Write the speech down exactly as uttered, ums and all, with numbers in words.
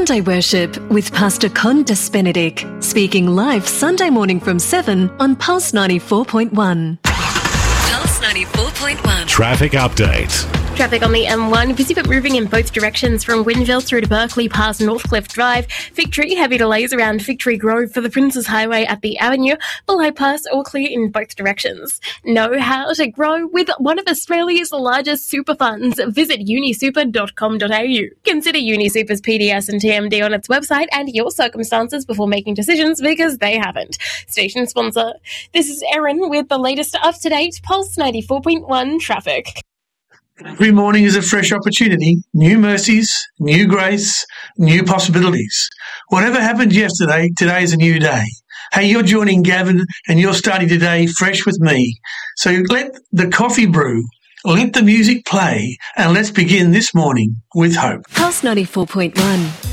Sunday Worship with Pastor Condas Benedict, speaking live Sunday morning from seven on Pulse ninety-four point one. Pulse ninety-four point one. Traffic update. Traffic on the M one, busy but moving in both directions from Winville through to Berkeley past Northcliffe Drive. Victory, heavy delays around Victory Grove for the Princes Highway at the Avenue. Bypass all clear in both directions. Know how to grow with one of Australia's largest super funds. Visit unisuper dot com dot a u. Consider Unisuper's P D S and T M D on its website and your circumstances before making decisions, because they haven't. Station sponsor. This is Erin with the latest up-to-date Pulse ninety-four point one traffic. Every morning is a fresh opportunity, new mercies, new grace, new possibilities. Whatever happened yesterday, today is a new day. Hey, you're joining Gavin and you're starting today fresh with me. So let the coffee brew, let the music play, and let's begin this morning with hope. Pulse ninety-four point one.